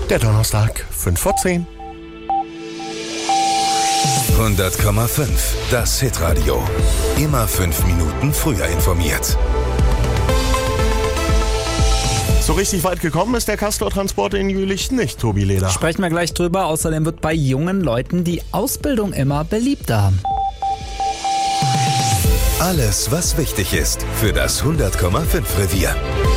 Der Donnerstag, 5:10. 100,5. Das Hitradio. Immer 5 Minuten früher informiert. So richtig weit gekommen ist der Castor-Transport in Jülich nicht, Tobi Leder. Sprechen wir gleich drüber. Außerdem wird bei jungen Leuten die Ausbildung immer beliebter. Alles, was wichtig ist für das 100,5 Revier.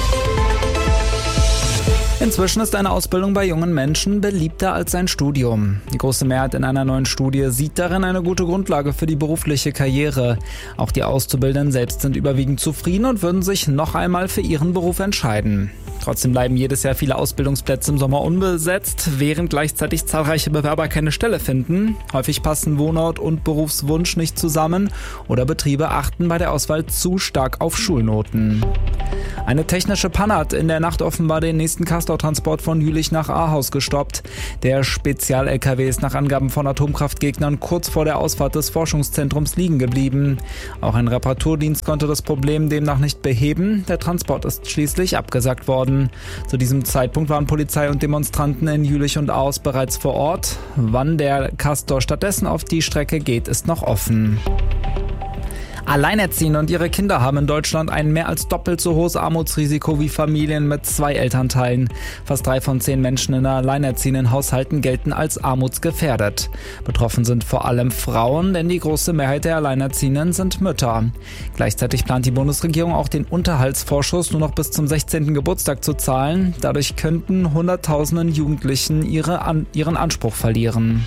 Inzwischen ist eine Ausbildung bei jungen Menschen beliebter als ein Studium. Die große Mehrheit in einer neuen Studie sieht darin eine gute Grundlage für die berufliche Karriere. Auch die Auszubildenden selbst sind überwiegend zufrieden und würden sich noch einmal für ihren Beruf entscheiden. Trotzdem bleiben jedes Jahr viele Ausbildungsplätze im Sommer unbesetzt, während gleichzeitig zahlreiche Bewerber keine Stelle finden. Häufig passen Wohnort und Berufswunsch nicht zusammen oder Betriebe achten bei der Auswahl zu stark auf Schulnoten. Eine technische Panne hat in der Nacht offenbar den nächsten Castor-Transport von Jülich nach Ahaus gestoppt. Der Spezial-LKW ist nach Angaben von Atomkraftgegnern kurz vor der Ausfahrt des Forschungszentrums liegen geblieben. Auch ein Reparaturdienst konnte das Problem demnach nicht beheben. Der Transport ist schließlich abgesagt worden. Zu diesem Zeitpunkt waren Polizei und Demonstranten in Jülich und Ahaus bereits vor Ort. Wann der Castor stattdessen auf die Strecke geht, ist noch offen. Alleinerziehende und ihre Kinder haben in Deutschland ein mehr als doppelt so hohes Armutsrisiko wie Familien mit 2 Elternteilen. Fast 3 von 10 Menschen in alleinerziehenden Haushalten gelten als armutsgefährdet. Betroffen sind vor allem Frauen, denn die große Mehrheit der Alleinerziehenden sind Mütter. Gleichzeitig plant die Bundesregierung auch den Unterhaltsvorschuss nur noch bis zum 16. Geburtstag zu zahlen. Dadurch könnten Hunderttausenden Jugendlichen ihren Anspruch verlieren.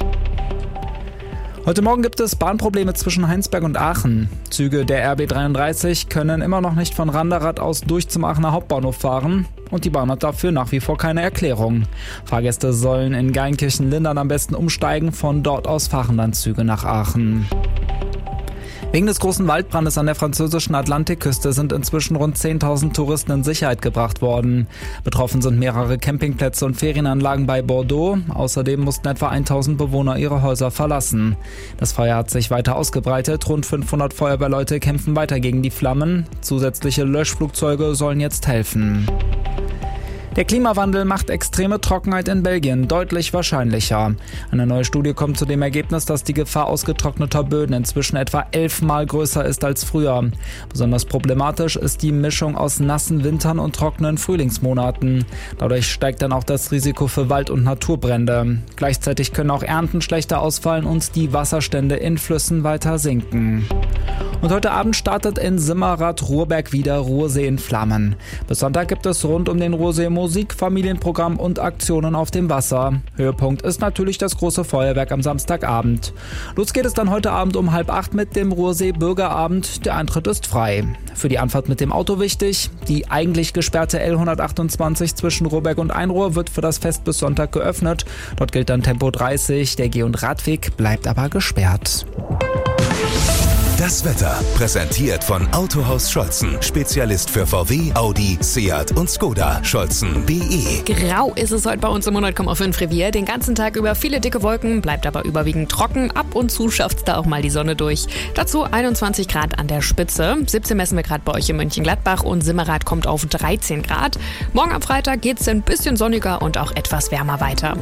Heute Morgen gibt es Bahnprobleme zwischen Heinsberg und Aachen. Züge der RB 33 können immer noch nicht von Randerath aus durch zum Aachener Hauptbahnhof fahren und die Bahn hat dafür nach wie vor keine Erklärung. Fahrgäste sollen in Geilenkirchen-Lindern am besten umsteigen, von dort aus fahren dann Züge nach Aachen. Wegen des großen Waldbrandes an der französischen Atlantikküste sind inzwischen rund 10.000 Touristen in Sicherheit gebracht worden. Betroffen sind mehrere Campingplätze und Ferienanlagen bei Bordeaux. Außerdem mussten etwa 1.000 Bewohner ihre Häuser verlassen. Das Feuer hat sich weiter ausgebreitet. Rund 500 Feuerwehrleute kämpfen weiter gegen die Flammen. Zusätzliche Löschflugzeuge sollen jetzt helfen. Der Klimawandel macht extreme Trockenheit in Belgien deutlich wahrscheinlicher. Eine neue Studie kommt zu dem Ergebnis, dass die Gefahr ausgetrockneter Böden inzwischen etwa 11-mal größer ist als früher. Besonders problematisch ist die Mischung aus nassen Wintern und trockenen Frühlingsmonaten. Dadurch steigt dann auch das Risiko für Wald- und Naturbrände. Gleichzeitig können auch Ernten schlechter ausfallen und die Wasserstände in Flüssen weiter sinken. Und heute Abend startet in Simmerath-Ruhrberg wieder Ruhrsee in Flammen. Bis Sonntag gibt es rund um den Ruhrsee Musik, Familienprogramm und Aktionen auf dem Wasser. Höhepunkt ist natürlich das große Feuerwerk am Samstagabend. Los geht es dann heute Abend um 7:30 mit dem Ruhrsee Bürgerabend. Der Eintritt ist frei. Für die Anfahrt mit dem Auto wichtig: die eigentlich gesperrte L128 zwischen Ruhrberg und Einruhr wird für das Fest bis Sonntag geöffnet. Dort gilt dann Tempo 30. Der Geh- und Radweg bleibt aber gesperrt. Das Wetter präsentiert von Autohaus Scholzen. Spezialist für VW, Audi, Seat und Skoda. Scholzen.de. Grau ist es heute bei uns im 100,5 Revier. Den ganzen Tag über viele dicke Wolken, bleibt aber überwiegend trocken. Ab und zu schafft's da auch mal die Sonne durch. Dazu 21 Grad an der Spitze. 17 messen wir gerade bei euch in Mönchengladbach und Simmerath kommt auf 13 Grad. Morgen am Freitag geht's ein bisschen sonniger und auch etwas wärmer weiter.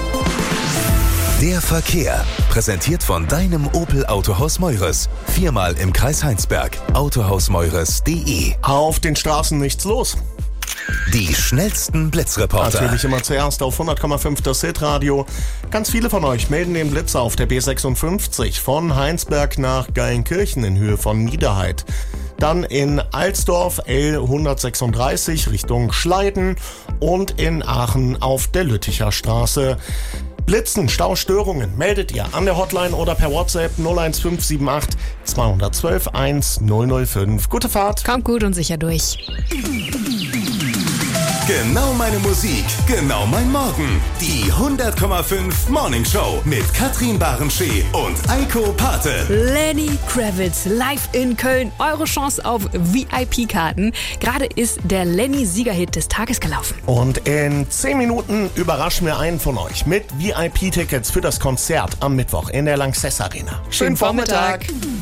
Der Verkehr, präsentiert von deinem Opel Autohaus Meures. 4-mal im Kreis Heinsberg. Autohausmeures.de. Auf den Straßen nichts los. Die schnellsten Blitzreporter. Natürlich immer zuerst auf 100,5 das Hitradio. Ganz viele von euch melden den Blitzer auf der B56 von Heinsberg nach Geilenkirchen in Höhe von Niederheid. Dann in Alsdorf L136 Richtung Schleiden und in Aachen auf der Lütticher Straße. Blitzen, Staustörungen meldet ihr an der Hotline oder per WhatsApp 01578 212 1005. Gute Fahrt. Kommt gut und sicher durch. Genau meine Musik, genau mein Morgen. Die 100,5 Morning Show mit Katrin Barenschee und Eiko Pate. Lenny Kravitz live in Köln. Eure Chance auf VIP-Karten. Gerade ist der Lenny-Siegerhit des Tages gelaufen. Und in 10 Minuten überraschen wir einen von euch mit VIP-Tickets für das Konzert am Mittwoch in der Lanxess Arena. Schönen Vormittag.